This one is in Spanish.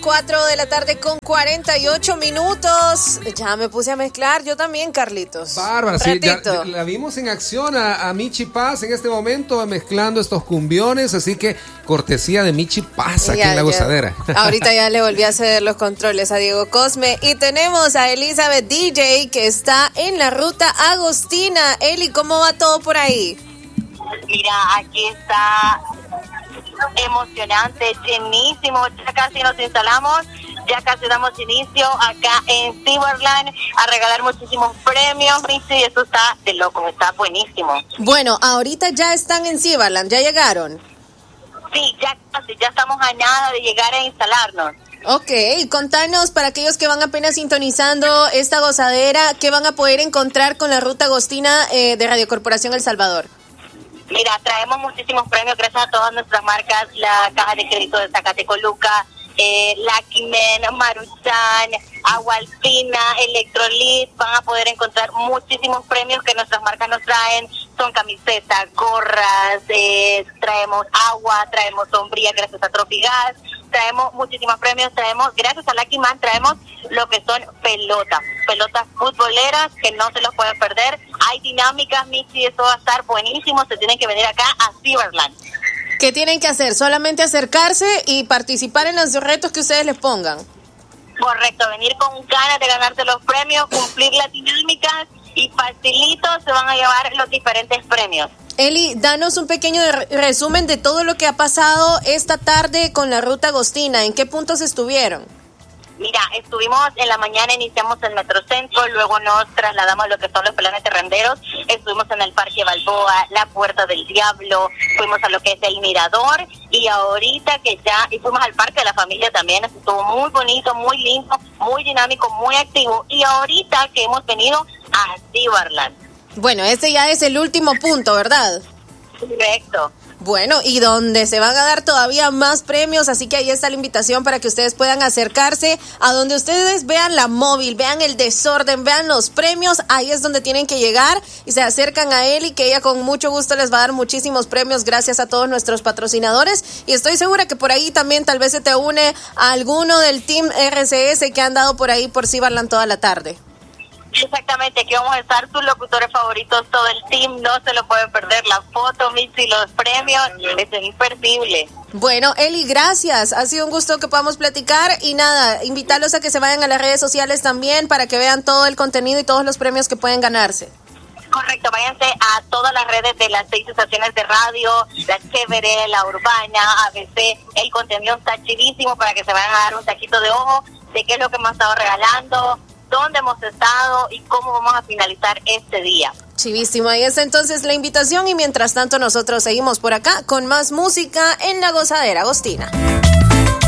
4 de la tarde con 48 minutos. Ya me puse a mezclar, yo también, Carlitos. Bárbara, sí, ya la vimos en acción a Michi Paz en este momento mezclando estos cumbiones, así que cortesía de Michi Paz aquí en La Gozadera. Ahorita ya le volví a ceder los controles a Diego Cosme y tenemos a Elizabeth DJ que está en la ruta Agostina. Eli, ¿cómo va todo por ahí? Mira, aquí está emocionante, llenísimo, ya casi nos instalamos, ya casi damos inicio acá en Cyberland a regalar muchísimos premios, y eso está de loco, está buenísimo. Bueno, ahorita ya están en Cyberland, ¿ya llegaron? Sí, ya casi, ya estamos a nada de llegar a instalarnos. Ok, contanos para aquellos que van apenas sintonizando esta gozadera, ¿qué van a poder encontrar con la ruta Agostina de Radio Corporación El Salvador? Mira, traemos muchísimos premios gracias a todas nuestras marcas, la Caja de Crédito de Zacatecoluca, Lucky Men, Maruchan, Agua Alpina, Electrolit. Van a poder encontrar muchísimos premios que nuestras marcas nos traen. Son camisetas, gorras, traemos agua, traemos sombría gracias a Tropigas, traemos muchísimos premios, traemos, gracias a Lucky Man, traemos lo que son pelotas futboleras que no se los pueden perder. Hay dinámicas, Michi, eso va a estar buenísimo, se tienen que venir acá a Cyberland. ¿Qué tienen que hacer? Solamente acercarse y participar en los retos que ustedes les pongan. Correcto, venir con ganas de ganarse los premios, cumplir las dinámicas y facilito se van a llevar los diferentes premios. Eli, danos un pequeño resumen de todo lo que ha pasado esta tarde con la ruta Agostina. ¿En qué puntos estuvieron? Mira, estuvimos en la mañana, iniciamos en Metrocentro, luego nos trasladamos a lo que son los planes terrenderos, estuvimos en el Parque Balboa, la Puerta del Diablo, fuimos a lo que es el Mirador y ahorita que ya, y fuimos al Parque de la Familia también, estuvo muy bonito, muy lindo, muy dinámico, muy activo y ahorita que hemos venido a Cyberland. Bueno, ese ya es el último punto, ¿verdad? Correcto. Bueno, y donde se van a dar todavía más premios, así que ahí está la invitación para que ustedes puedan acercarse a donde ustedes vean la móvil, vean el desorden, vean los premios, ahí es donde tienen que llegar y se acercan a él y que ella con mucho gusto les va a dar muchísimos premios gracias a todos nuestros patrocinadores y estoy segura que por ahí también tal vez se te une a alguno del Team RCS que han dado por ahí por Cyberland toda la tarde. Exactamente, aquí vamos a estar sus locutores favoritos, todo el team, no se lo pueden perder, la foto, Mitzi, los premios, es imperdible. Bueno, Eli, gracias, ha sido un gusto que podamos platicar y nada, invitarlos a que se vayan a las redes sociales también para que vean todo el contenido y todos los premios que pueden ganarse. Correcto, váyanse a todas las redes de las 6 estaciones de radio, la Chévere, la Urbana, ABC, el contenido está chidísimo para que se vayan a dar un taquito de ojo de qué es lo que hemos estado regalando, dónde hemos estado y cómo vamos a finalizar este día. Chivísimo, ahí está entonces la invitación y mientras tanto nosotros seguimos por acá con más música en La Gozadera Agostina.